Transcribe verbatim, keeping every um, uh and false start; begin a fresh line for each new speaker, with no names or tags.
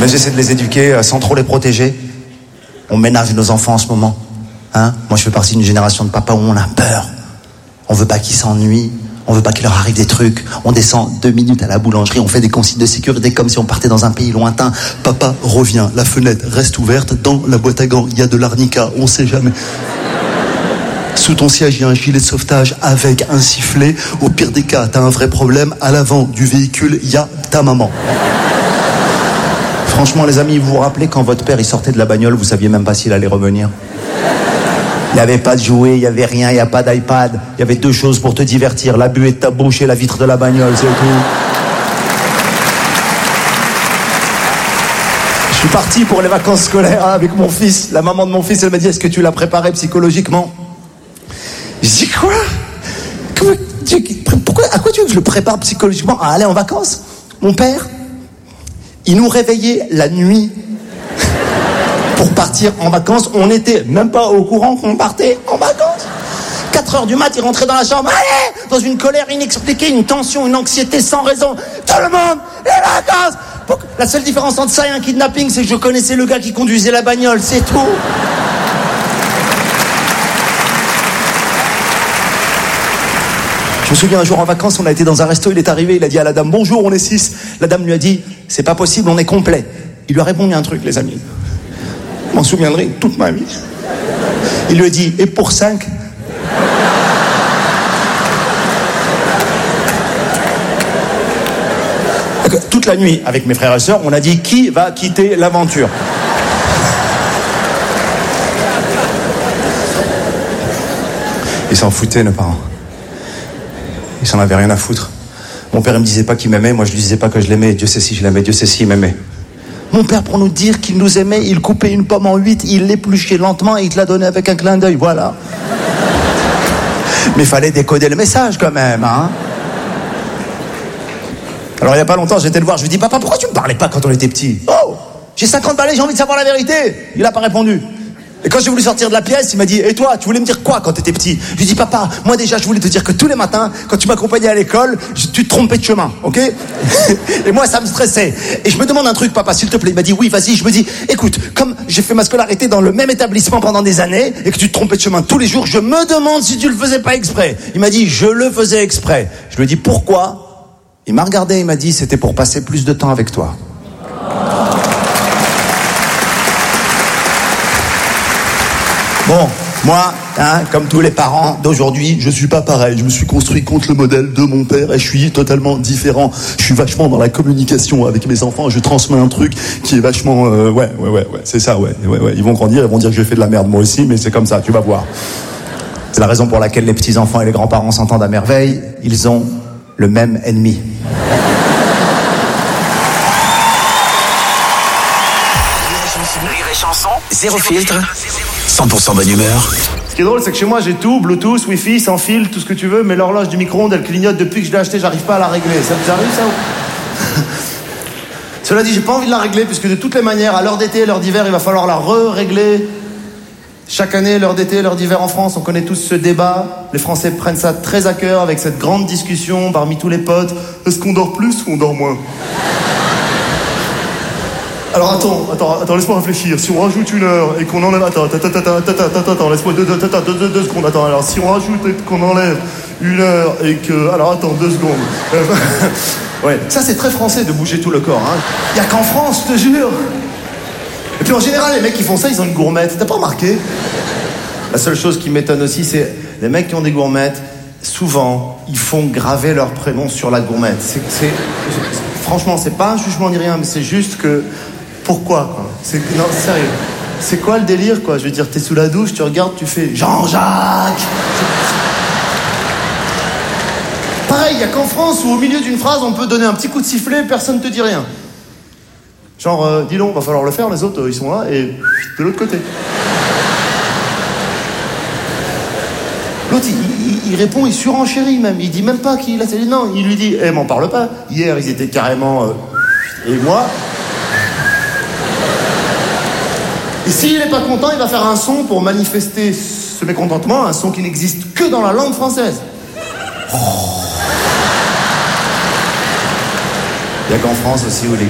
Mais j'essaie de les éduquer euh, sans trop les protéger. On ménage nos enfants en ce moment. Hein? Moi, je fais partie d'une génération de papas où on a peur. On veut pas qu'ils s'ennuient. On veut pas qu'il leur arrive des trucs. On descend deux minutes à la boulangerie. On fait des consignes de sécurité comme si on partait dans un pays lointain. Papa revient. La fenêtre reste ouverte. Dans la boîte à gants, il y a de l'arnica. On sait jamais. Sous ton siège, il y a un gilet de sauvetage avec un sifflet. Au pire des cas, t'as un vrai problème. À l'avant du véhicule, il y a ta maman. Franchement, les amis, vous vous rappelez quand votre père il sortait de la bagnole, vous saviez même pas s'il allait revenir? Il n'y avait pas de jouets, il n'y avait rien, il n'y a pas d'iPad. Il y avait deux choses pour te divertir, la buée de ta bouche et la vitre de la bagnole, c'est tout. Je suis parti pour les vacances scolaires avec mon fils. La maman de mon fils, elle m'a dit, est-ce que tu l'as préparé psychologiquement? Je dis quoi? Comment, pourquoi, à quoi tu veux que je le prépare psychologiquement à aller en vacances? Mon père, il nous réveillait la nuit pour partir en vacances. On n'était même pas au courant qu'on partait en vacances. quatre heures du mat, il rentrait dans la chambre, allez, dans une colère inexpliquée, une tension, une anxiété sans raison. Tout le monde, les vacances. La seule différence entre ça et un kidnapping, c'est que je connaissais le gars qui conduisait la bagnole, c'est tout. Je me souviens un jour en vacances, on a été dans un resto, il est arrivé, il a dit à la dame, bonjour, on est six. La dame lui a dit, c'est pas possible, on est complet. Il lui a répondu un truc, les amis. Je m'en souviendrai toute ma vie. Il lui a dit, et pour cinq? Toute la nuit, avec mes frères et sœurs, on a dit, qui va quitter l'aventure? Ils s'en foutaient, nos parents. Ils s'en avaient rien à foutre. Mon père, il me disait pas qu'il m'aimait, moi je lui disais pas que je l'aimais. Dieu sait si je l'aimais, Dieu sait si il m'aimait. Mon père, pour nous dire qu'il nous aimait, il coupait une pomme en huit, il l'épluchait lentement et il te la donnait avec un clin d'œil, voilà. Mais il fallait décoder le message quand même, hein. Alors il y a pas longtemps, j'étais le voir, je lui dis, papa, pourquoi tu me parlais pas quand on était petit? Oh, j'ai cinquante balais, j'ai envie de savoir la vérité. Il a pas répondu. Et quand j'ai voulu sortir de la pièce, il m'a dit, et toi, tu voulais me dire quoi quand t'étais petit? Je lui dis, papa, moi déjà, je voulais te dire que tous les matins, quand tu m'accompagnais à l'école, je, tu te trompais de chemin, ok? Et moi, ça me stressait. Et je me demande un truc, papa, s'il te plaît. Il m'a dit, oui, vas-y. Je me dis, écoute, comme j'ai fait ma scolarité dans le même établissement pendant des années, et que tu te trompais de chemin tous les jours, je me demande si tu le faisais pas exprès. Il m'a dit, je le faisais exprès. Je lui ai dit, pourquoi? Il m'a regardé, il m'a dit, c'était pour passer plus de temps avec toi. Bon, moi, hein, comme tous les parents d'aujourd'hui, je suis pas pareil. Je me suis construit contre le modèle de mon père et je suis totalement différent. Je suis vachement dans la communication avec mes enfants. Je transmets un truc qui est vachement... Euh, ouais, ouais, ouais, ouais, c'est ça, ouais, ouais, ouais. Ils vont grandir, ils vont dire que j'ai fait de la merde moi aussi, mais c'est comme ça, tu vas voir. C'est la raison pour laquelle les petits-enfants et les grands-parents s'entendent à merveille. Ils ont le même ennemi.
Rire et chanson, zéro filtre, cent pour cent bonne humeur.
Ce qui est drôle, c'est que chez moi, j'ai tout, Bluetooth, Wi-Fi, sans fil, tout ce que tu veux, mais l'horloge du micro-ondes, elle clignote depuis que je l'ai acheté, j'arrive pas à la régler. Ça vous arrive, ça ou... Cela dit, j'ai pas envie de la régler, puisque de toutes les manières, à l'heure d'été, à l'heure d'hiver, il va falloir la re-régler. Chaque année, l'heure d'été, l'heure d'hiver en France, on connaît tous ce débat. Les Français prennent ça très à cœur, avec cette grande discussion parmi tous les potes. Est-ce qu'on dort plus ou on dort moins? Alors attends, attends, attends, laisse-moi réfléchir. Si on rajoute une heure et qu'on enlève... Attends, attends, attends, attends, attends, attends, laisse-moi deux, deux, deux, deux, deux, deux secondes. Attends, alors si on rajoute et qu'on enlève une heure et que... Alors attends, deux secondes. Ouais, ça c'est très français de bouger tout le corps, hein. Il y a qu'en France, je te jure. Et puis en général, les mecs qui font ça, ils ont une gourmette. T'as pas remarqué? La seule chose qui m'étonne aussi, c'est les mecs qui ont des gourmettes, souvent, ils font graver leur prénom sur la gourmette. C'est... c'est... Franchement, c'est pas un jugement ni rien, mais c'est juste que... Pourquoi, quoi? C'est... Non, sérieux. C'est quoi le délire, quoi? Je veux dire, t'es sous la douche, tu regardes, tu fais Jean-Jacques. Pareil, il n'y a qu'en France où au milieu d'une phrase, on peut donner un petit coup de sifflet, personne ne te dit rien. Genre, euh, dis donc, va falloir le faire, les autres, euh, ils sont là, et de l'autre côté. L'autre, il, il, il répond, il surenchérit même. Il dit même pas qu'il a... Non, il lui dit, eh, m'en parle pas. Hier, ils étaient carrément... Euh, et moi... Et s'il n'est pas content, il va faire un son pour manifester ce mécontentement, un son qui n'existe que dans la langue française. Il n'y a qu'en France aussi où les